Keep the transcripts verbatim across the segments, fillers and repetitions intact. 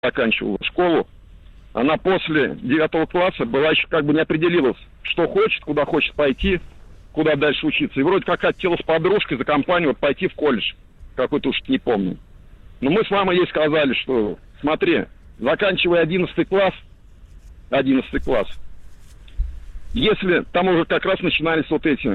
заканчивала школу, она после девятого класса была еще как бы не определилась, что хочет, куда хочет пойти, куда дальше учиться. И вроде как хотела с подружкой за компанию вот пойти в колледж. Какой-то уж не помню. Но мы с мамой ей сказали, что смотри, заканчивай одиннадцатый класс, одиннадцатый класс, если там уже как раз начинались вот эти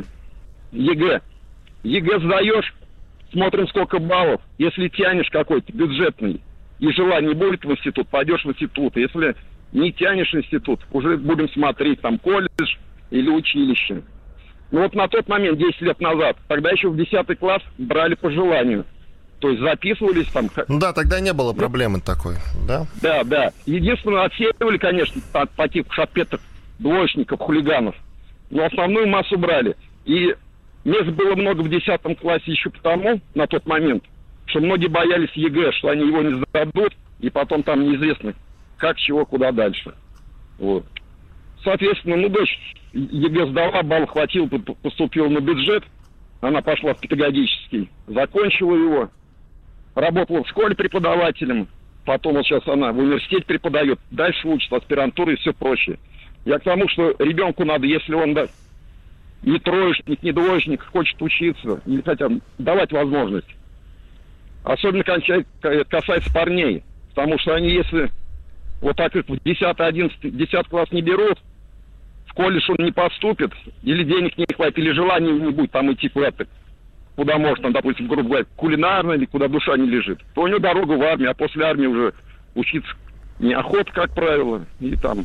ЕГЭ. ЕГЭ сдаешь, смотрим сколько баллов. Если тянешь какой-то бюджетный и желание будет в институт, пойдешь в институт. Если не тянешь в институт, уже будем смотреть там колледж или училище. Ну вот на тот момент, десять лет назад, тогда еще в десятый класс брали по желанию. То есть записывались там... Ну да, тогда не было проблемы такой, да? Да, да. Единственное, отсеивали, конечно, по, по типу шапеток, двоечников, хулиганов. Но основную массу брали. И мест было много в десятом классе еще потому, на тот момент, что многие боялись ЕГЭ, что они его не сдадут, и потом там неизвестно, как, чего, куда дальше. Вот. Соответственно, ну, дочь ЕГЭ сдала, балл хватил, поступила на бюджет, она пошла в педагогический, закончила его, работала в школе преподавателем, потом вот сейчас она в университете преподает, дальше учится, аспирантура и все прочее. Я к тому, что ребенку надо, если он да, не троечник, не двоечник, хочет учиться, или хотя бы давать возможность. Особенно касается парней, потому что они, если вот так как в десятый, одиннадцатый, десятый класс не берут, в колледж он не поступит, или денег не хватит, или желания не будет там идти куда-то, куда может, там, допустим, грубо говоря, кулинарно, или куда душа не лежит, то у него дорога в армию, а после армии уже учиться неохота, как правило, и там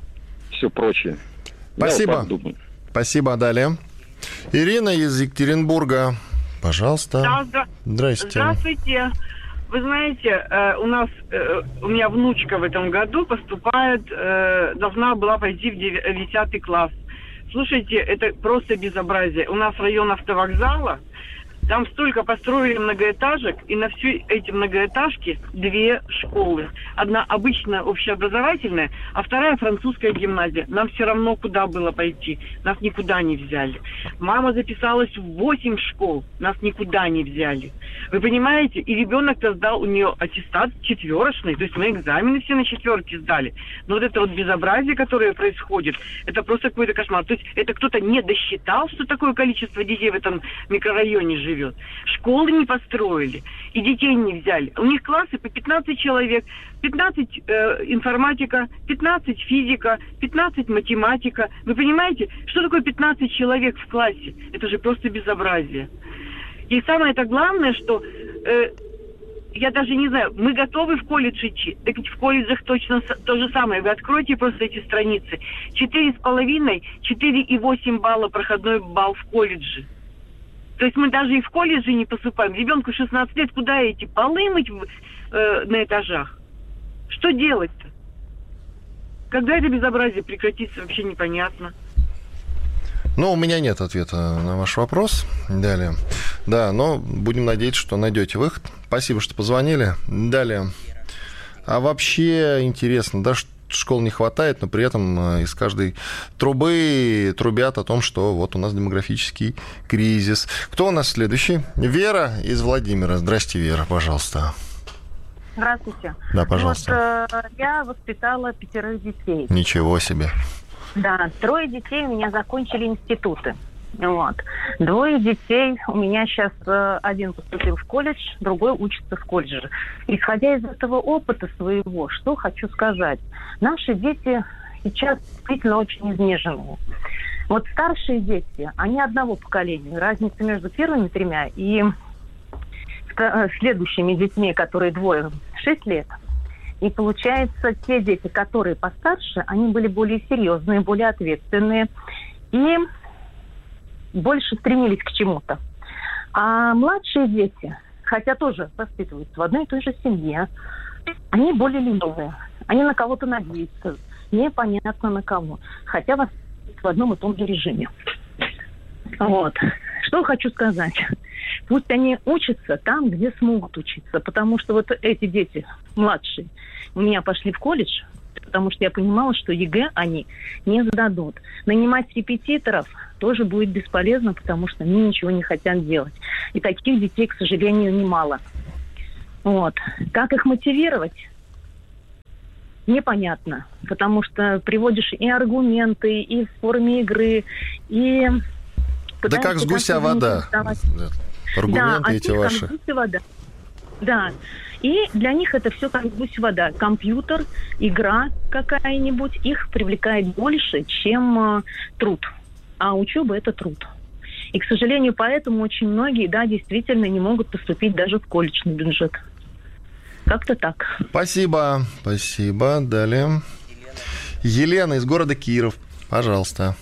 все прочее. Спасибо. Спасибо, далее. Ирина из Екатеринбурга, пожалуйста. Да, да. Здрасте. Здравствуйте. Вы знаете, у нас, у меня внучка в этом году поступает, должна была пойти в десятый класс. Слушайте, это просто безобразие. У нас район автовокзала, там столько построили многоэтажек, и на все эти многоэтажки две школы. Одна обычная общеобразовательная, а вторая французская гимназия. Нам все равно куда было пойти. Нас никуда не взяли. Мама записалась в восемь школ. Нас никуда не взяли. Вы понимаете? И ребенок-то сдал у нее аттестат четверочный. То есть мы экзамены все на четверке сдали. Но вот это вот безобразие, которое происходит, это просто какой-то кошмар. То есть это кто-то не досчитал, что такое количество детей в этом микрорайоне живет. Школы не построили, и детей не взяли. У них классы по пятнадцать человек, пятнадцать э, информатика, пятнадцать физика, пятнадцать математика. Вы понимаете, что такое пятнадцать человек в классе? Это же просто безобразие. И самое-то главное, что э, я даже не знаю, мы готовы в колледж идти. Так ведь в колледжах точно то же самое. Вы откройте просто эти страницы. Четыре с половиной, четыре и восемь балла проходной балл в колледже. То есть мы даже и в колледже не поступаем. Ребенку шестнадцать лет, куда эти полы мыть э, на этажах? Что делать-то? Когда это безобразие прекратится, вообще непонятно. Ну, у меня нет ответа на ваш вопрос. Далее. Да, но будем надеяться, что найдете выход. Спасибо, что позвонили. Далее. А вообще интересно, да, что школ не хватает, но при этом из каждой трубы трубят о том, что вот у нас демографический кризис. Кто у нас следующий? Вера из Владимира. Здрасте, Вера, пожалуйста. Здравствуйте. Да, пожалуйста. Вот, э, я воспитала пятерых детей. Ничего себе. Да, трое детей у меня закончили институты. Вот. Двое детей у меня сейчас, э, один поступил в колледж, другой учится в колледже. Исходя из этого опыта своего, что хочу сказать. Наши дети сейчас действительно очень изнеженные. Вот старшие дети, они одного поколения. Разница между первыми тремя и следующими детьми, которые двое, шесть лет. И получается, те дети, которые постарше, они были более серьезные, более ответственные и больше стремились к чему-то. А младшие дети, хотя тоже воспитываются в одной и той же семье, они более ленивые. Они на кого-то надеются. Непонятно на кого. Хотя воспитываются в одном и том же режиме. Вот. Что хочу сказать. Пусть они учатся там, где смогут учиться. Потому что вот эти дети, младшие, у меня пошли в колледж, потому что я понимала, что ЕГЭ они не сдадут. Нанимать репетиторов тоже будет бесполезно, потому что они ничего не хотят делать. И таких детей, к сожалению, немало. Вот. Как их мотивировать? непонятно, потому что приводишь и аргументы, и в форме игры, и... Да как с гуся вода. Аргументы да, эти ваши. Как с гуся вода. Да. И для них это все как гусь вода. Компьютер, игра какая-нибудь их привлекает больше, чем э, труд. А учеба – это труд. И, к сожалению, поэтому очень многие, да, действительно не могут поступить даже в колледжный бюджет. Как-то так. Спасибо. Спасибо. Далее. Елена из города Киров. Пожалуйста.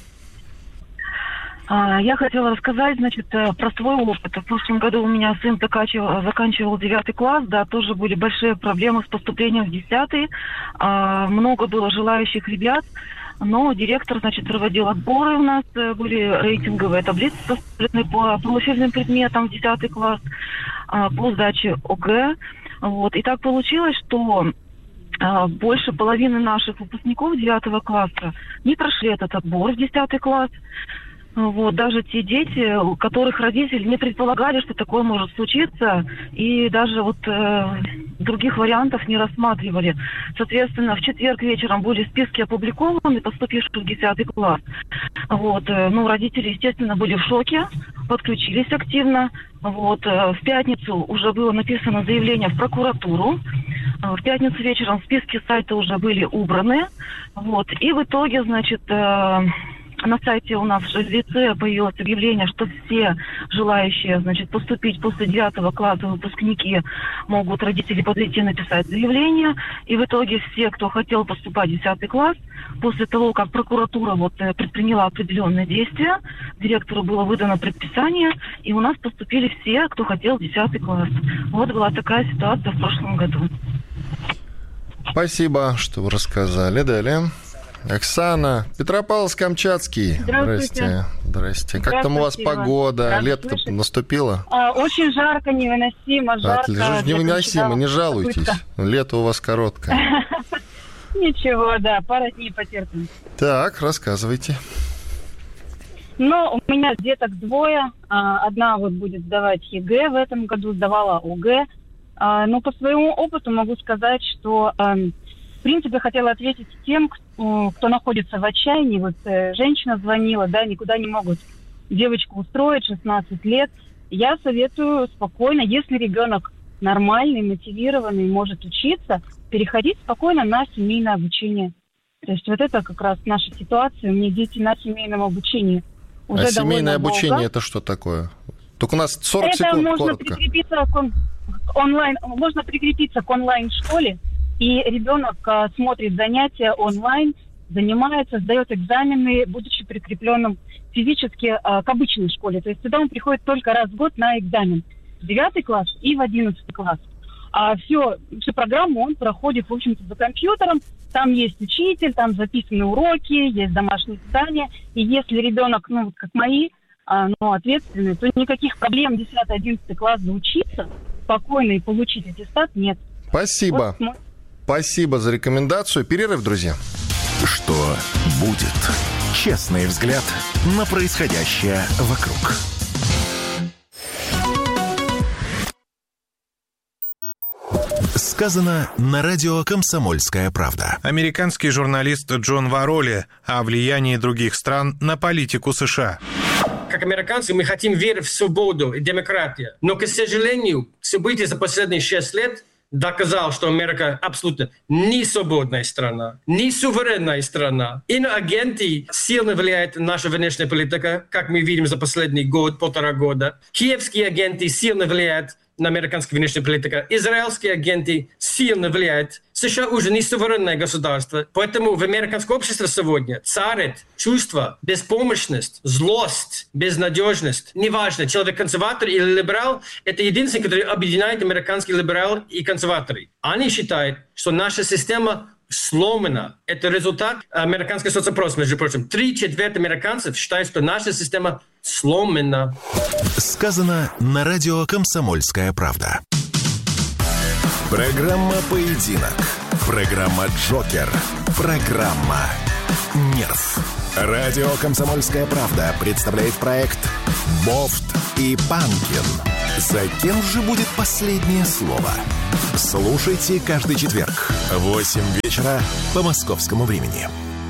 Я хотела рассказать, значит, про свой опыт. В прошлом году у меня сын заканчивал, заканчивал девятый класс, да, тоже были большие проблемы с поступлением в десятый. Много было желающих ребят, но директор, значит, проводил отборы у нас, были рейтинговые таблицы составлены по профильным предметам в десятый класс, по сдаче ОГЭ. Вот. И так получилось, что больше половины наших выпускников девятого класса не прошли этот отбор в десятый класс. Вот, даже те дети, у которых родители не предполагали, что такое может случиться, и даже вот э, других вариантов не рассматривали. Соответственно, в четверг вечером были списки опубликованы, поступивших в десятый класс. Вот, э, ну, родители, естественно, были в шоке, подключились активно. Вот, э, в пятницу уже было написано заявление в прокуратуру. В пятницу вечером списки сайта уже были убраны. Вот, и в итоге, значит... Э, На сайте у нас в лице появилось объявление, что все желающие, значит, поступить после девятого класса выпускники могут родители подойти написать заявление. И в итоге все, кто хотел поступать в десятый класс, после того, как прокуратура вот предприняла определенные действия, директору было выдано предписание, и у нас поступили все, кто хотел в десятый класс. Вот была такая ситуация в прошлом году. Спасибо, что вы рассказали. Далее. Оксана, Петропавловск-Камчатский. Здравствуйте. Здрасте. Здрасте. Как там у вас погода? Лето наступило? А, очень жарко, невыносимо, жарко. Отлично. Невыносимо, не жалуйтесь. Лето у вас короткое. Ничего, да, пару дней потерпим. Так, рассказывайте. Ну, у меня деток двое. Одна вот будет сдавать ЕГЭ в этом году, сдавала ОГЭ. Но по своему опыту могу сказать, что... В принципе, хотела ответить тем, кто, кто находится в отчаянии. Вот э, женщина звонила, да, никуда не могут девочку устроить, шестнадцать лет. Я советую спокойно, если ребенок нормальный, мотивированный, может учиться, переходить спокойно на семейное обучение. То есть вот это как раз наша ситуация. У меня дети на семейном обучении. Уже а семейное долго. обучение это что такое? Только у нас сорок это секунд, можно коротко. Прикрепиться к он, онлайн, можно прикрепиться к онлайн-школе. И ребенок а, смотрит занятия онлайн, занимается, сдает экзамены, будучи прикрепленным физически а, к обычной школе. То есть сюда он приходит только раз в год на экзамен. В девятый класс и в одиннадцатый класс. А все, всю программу он проходит, в общем-то, за компьютером. Там есть учитель, там записаны уроки, есть домашние задания. И если ребенок, ну, вот как мои, а, ну, ответственный, то никаких проблем десятый-одиннадцатый класс заучиться спокойно и получить аттестат нет. Спасибо. Вот, Спасибо за рекомендацию. Перерыв, друзья. Что будет? Честный взгляд на происходящее вокруг. Сказано на радио «Комсомольская правда». Американский журналист Джон Вароли о влиянии других стран на политику США. Как американцы мы хотим верить в свободу и демократию. Но, к сожалению, события за последние шесть лет доказал, что Америка абсолютно не свободная страна, не суверенная страна. Иноагенты сильно влияют на нашу внешнюю политику, как мы видим за последний год, полтора года. Киевские агенты сильно влияют на американскую внешнюю политику. Израильские агенты сильно влияют. США уже не суверенное государство. Поэтому в американском обществе сегодня царит чувство, беспомощность, злость, безнадежность. Неважно, человек консерватор или либерал, это единственное, который объединяет американские либералы и консерваторы. Они считают, что наша система сломана. Это результат американского соцопроса, между прочим. Три четверти американцев считают, что наша система сломана. Сказано на радио «Комсомольская правда». Программа «Поединок». Программа «Джокер». Программа «Нерв». Радио «Комсомольская правда» представляет проект «Бофт и Панкин». За кем же будет последнее слово? Слушайте каждый четверг в восемь вечера по московскому времени.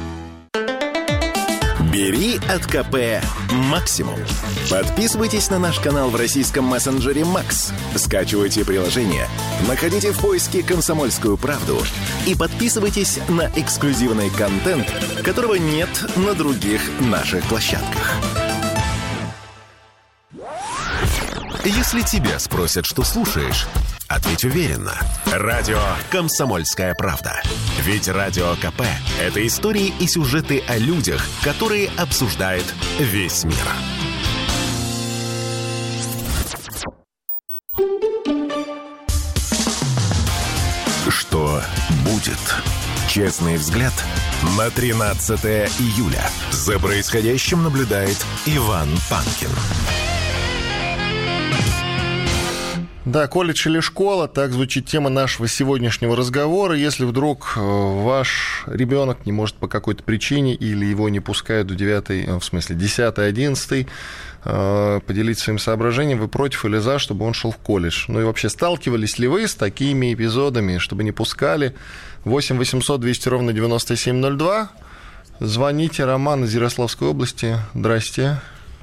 Бери от КП максимум. Подписывайтесь на наш канал в российском мессенджере Макс. Скачивайте приложение, находите в поиске «Комсомольскую правду» и подписывайтесь на эксклюзивный контент, которого нет на других наших площадках. Если тебя спросят, что слушаешь, ответь уверенно. Радио «Комсомольская правда». Ведь Радио КП – это истории и сюжеты о людях, которые обсуждает весь мир. Что будет? Честный взгляд на тринадцатое июля. За происходящим наблюдает Иван Панкин. Да, колледж или школа, так звучит тема нашего сегодняшнего разговора. Если вдруг ваш ребенок не может по какой-то причине или его не пускают в девятый, в смысле десятый, одиннадцатый, поделитесь своим соображением, вы против или за, чтобы он шел в колледж. Ну и вообще, сталкивались ли вы с такими эпизодами, чтобы не пускали? восемь восемьсот двести ровно девяносто семь ноль два. Звоните. Роман из Ярославской области. Здрасте.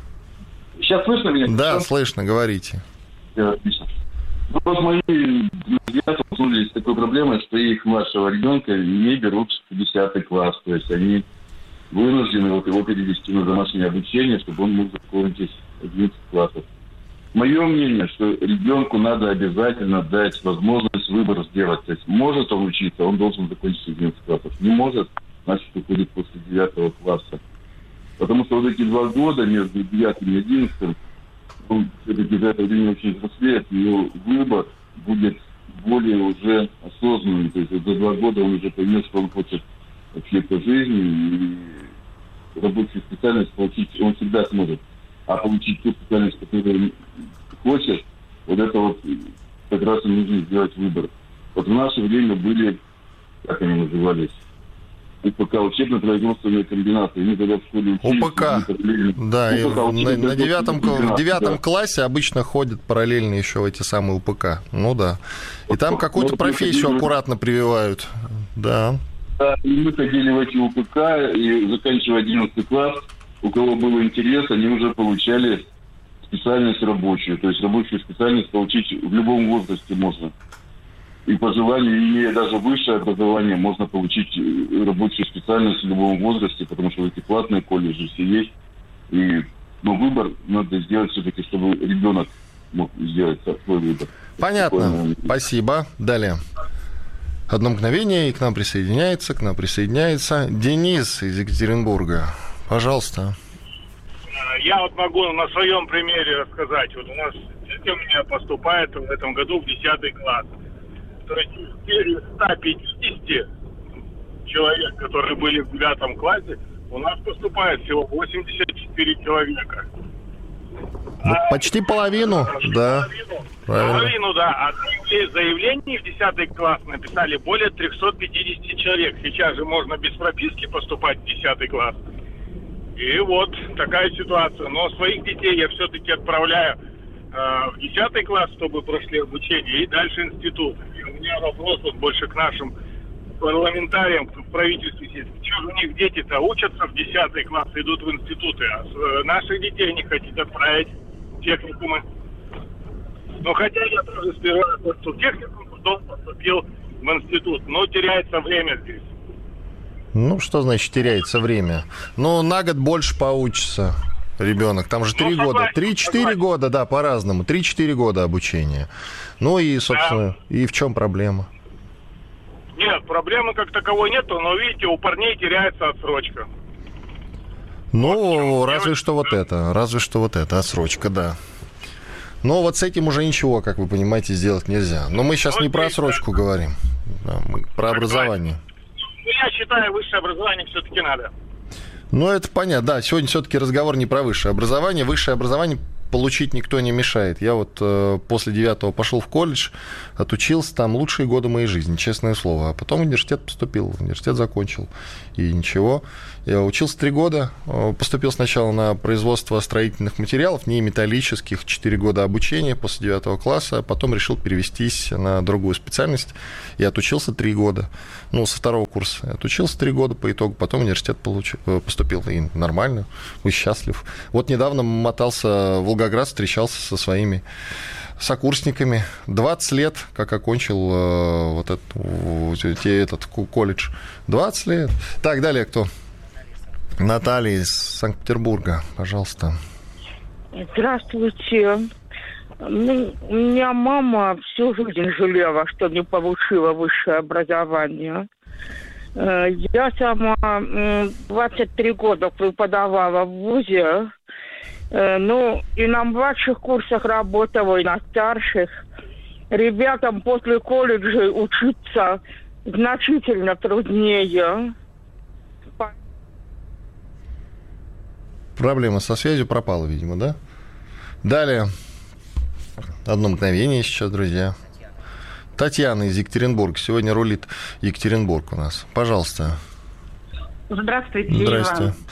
Сейчас слышно меня? Да, Сейчас? слышно, говорите. Да, отлично. Ну, вот мои друзья столкнулись с такой проблемой, что их младшего ребенка не берут в десятый класс. То есть они вынуждены вот его перевести на домашнее обучение, чтобы он мог закончить одиннадцать классов. Мое мнение, что ребенку надо обязательно дать возможность выбор сделать. То есть может он учиться, он должен закончить одиннадцать классов. Не может, значит, уходит после девятого класса. Потому что вот эти два года между девятым и одиннадцатым, он все-таки за это время очень взрослеет, его выбор будет более уже осознанным. То есть за два года он уже поймет, что он хочет вообще по жизни, и рабочую специальность получить он всегда сможет. А получить ту специальность, которую он хочет, вот это вот как раз и нужно сделать выбор. Вот в наше время были, как они назывались, УПК, учебно-производственные комбинаты. Мы когда в школе учились... УПК, да, и на, на девятом, в девятом да. классе обычно ходят параллельно еще в эти самые УПК. Ну да. И там какую-то профессию аккуратно прививают. Да. Да, и мы ходили в эти УПК, и заканчивая одиннадцатый класс, у кого был интерес, они уже получали специальность рабочую. То есть рабочую специальность получить в любом возрасте можно. И по желанию, имея даже высшее образование, можно получить рабочую специальность в любом возрасте, потому что эти платные колледжи все есть. И, но выбор надо сделать все-таки, чтобы ребенок мог сделать свой выбор. Понятно. Спасибо. Далее. Одно мгновение, и к нам присоединяется, к нам присоединяется Денис из Екатеринбурга. Пожалуйста. Я вот могу на своем примере рассказать. Вот у нас дети у меня поступают в этом году в десятый класс. То есть из ста пятидесяти человек, которые были в девятом классе, у нас поступает всего восемьдесят четыре человека. Ну, а, почти половину, да. Половину, половину, да. А заявлений в десятый класс написали более триста пятьдесят человек. Сейчас же можно без прописки поступать в десятый класс. И вот такая ситуация. Но своих детей я все-таки отправляю в десятый класс, чтобы прошли обучение, и дальше институт. И у меня вопрос вот больше к нашим парламентариям, в правительстве сидит. Что же у них дети-то учатся в десятый класс, идут в институты, а наших детей не хотят отправить в техникумы. Ну, хотя я тоже сперва в техникум, потом поступил в институт, но теряется время здесь. Ну, что значит теряется время? Ну, на год больше поучится ребенок. Там же три ну, года. три-четыре года, да, по-разному. три-четыре года обучения. Ну и, собственно, да. И в чем проблема? Нет, проблемы как таковой нету, но, видите, у парней теряется отсрочка. Ну, вот разве делать, что да. вот это. Разве что вот это, отсрочка, да. Но вот с этим уже ничего, как вы понимаете, сделать нельзя. Но мы сейчас вот не про отсрочку да. говорим. Да, мы про так образование. Ну, я считаю, высшее образование все-таки надо. Ну, это понятно, да. Сегодня все-таки разговор не про высшее образование. Высшее образование получить никто не мешает. Я вот э, после девятого пошел в колледж, отучился там лучшие годы моей жизни, честное слово. А потом в университет поступил, в университет закончил. И ничего. Я учился три года, поступил сначала на производство строительных материалов, не металлических, четыре года обучения после девятого класса, а потом решил перевестись на другую специальность и отучился три года. Ну, со второго курса. Отучился три года по итогу, потом в университет получил, поступил, и нормально, и счастлив. Вот недавно мотался в Волгоград, встречался со своими сокурсниками. двадцать лет, как окончил э, вот этот, вот, этот колледж. двадцать лет. Так, далее кто? Наталья из Санкт-Петербурга, пожалуйста. Здравствуйте. Ну, у меня мама всю жизнь жалела, что не получила высшее образование. Я сама двадцать три года преподавала в вузе. Ну, и на младших курсах работала, и на старших. Ребятам после колледжа учиться значительно труднее. Проблема со связью пропала, видимо, да? Далее. Одно мгновение сейчас, друзья. Татьяна из Екатеринбурга. Сегодня рулит Екатеринбург у нас. Пожалуйста. Здравствуйте, Здравствуйте. Иван.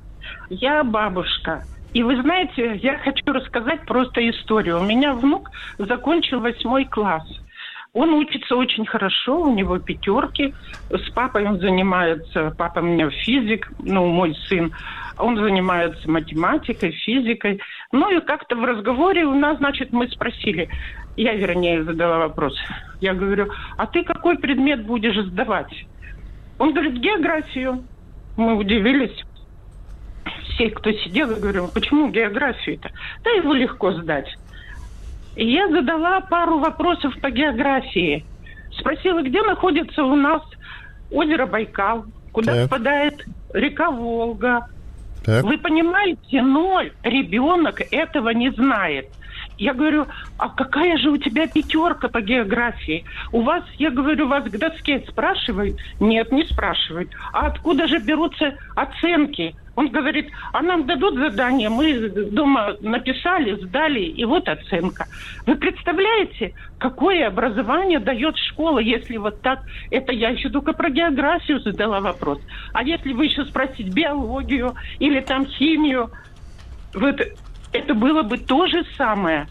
Я бабушка. И вы знаете, я хочу рассказать просто историю. У меня внук закончил восьмой класс. Он учится очень хорошо, у него пятерки. С папой он занимается, папа у меня физик, ну, мой сын. Он занимается математикой, физикой. Ну и как-то в разговоре у нас, значит, мы спросили, я, вернее, задала вопрос. Я говорю, а ты какой предмет будешь сдавать? Он говорит, географию. Мы удивились. Все, кто сидел, я говорю, почему географию-то? Да его легко сдать. И я задала пару вопросов по географии. Спросила, где находится у нас озеро Байкал, куда так. впадает река Волга. Так. Вы понимаете, ноль, ребенок этого не знает. Я говорю, а какая же у тебя пятерка по географии? У вас, я говорю, вас к доске спрашивают? Нет, не спрашивают. А откуда же берутся оценки? Он говорит, а нам дадут задание, мы дома написали, сдали, и вот оценка. Вы представляете, какое образование дает школа, если вот так, это я еще только про географию задала вопрос. А если вы еще спросите биологию или там химию, вот это было бы то же самое.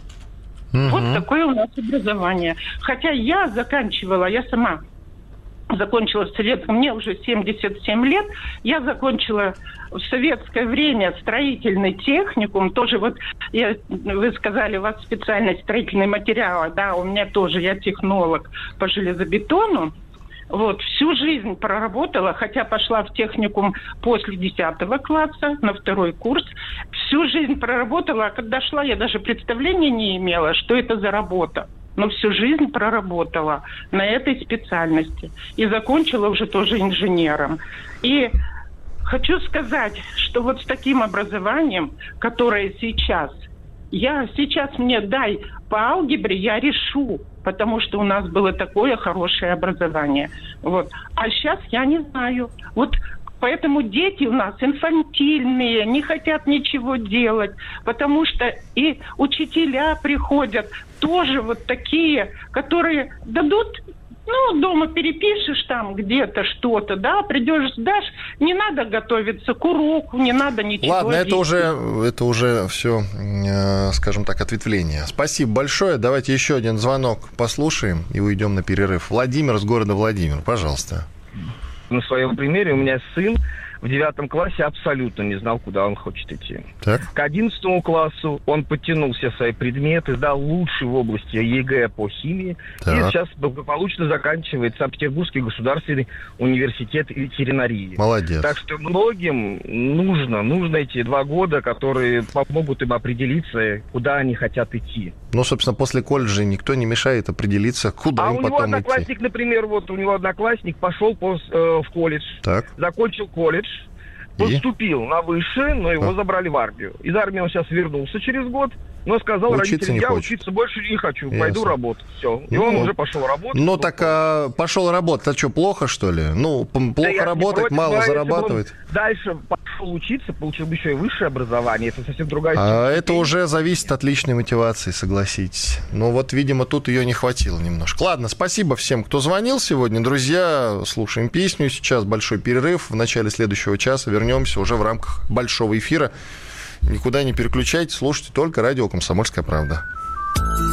Угу. Вот такое у нас образование. Хотя я заканчивала, я сама закончила в советском, мне уже семьдесят семь лет, я закончила в советское время строительный техникум, тоже вот, я, вы сказали, у вас специальность строительные материалы, да, у меня тоже, я технолог по железобетону, вот, всю жизнь проработала, хотя пошла в техникум после десятого класса, на второй курс, всю жизнь проработала, а когда шла, я даже представления не имела, что это за работа. Но всю жизнь проработала на этой специальности. И закончила уже тоже инженером. И хочу сказать, что вот с таким образованием, которое сейчас, я сейчас мне дай по алгебре, я решу, потому что у нас было такое хорошее образование. Вот. А сейчас я не знаю. Вот поэтому дети у нас инфантильные, не хотят ничего делать, потому что и учителя приходят тоже вот такие, которые дадут, ну, дома перепишешь там где-то что-то, да, придешь, сдашь, не надо готовиться к уроку, не надо ничего Ладно, делать. это уже, это уже все, скажем так, ответвление. Спасибо большое. Давайте еще один звонок послушаем и уйдем на перерыв. Владимир из города Владимир, пожалуйста. На своем примере у меня сын в девятом классе абсолютно не знал, куда он хочет идти. Так. К одиннадцатому классу он подтянул все свои предметы, сдал лучший в области ЕГЭ по химии. Так. И сейчас благополучно заканчивает Санкт-Петербургский государственный университет ветеринарии. Молодец. Так что многим нужно, нужно эти два года, которые помогут им определиться, куда они хотят идти. Ну, собственно, после колледжа никто не мешает определиться, куда а им у потом него одноклассник, идти. например, вот у него одноклассник пошел по, э, в колледж, так. закончил колледж, поступил и? на высшее, но его а? забрали в армию. Из армии он сейчас вернулся через год, Но сказал учиться родителям, не я хочет. учиться больше не хочу, Ясно. пойду работать. Все. И Ну, он уже пошел работать. Ну, так а, пошел работать, это что, плохо, что ли? Ну, п- плохо Да работать, против, мало но если бы зарабатывать. он дальше пошел учиться, получил бы еще и высшее образование. Это совсем другая А история. это уже зависит от личной мотивации, согласитесь. Но вот, видимо, тут ее не хватило немножко. Ладно, спасибо всем, кто звонил сегодня. Друзья, слушаем песню. Сейчас большой перерыв. В начале следующего часа вернемся уже в рамках большого эфира. Никуда не переключайтесь, слушайте только радио «Комсомольская правда».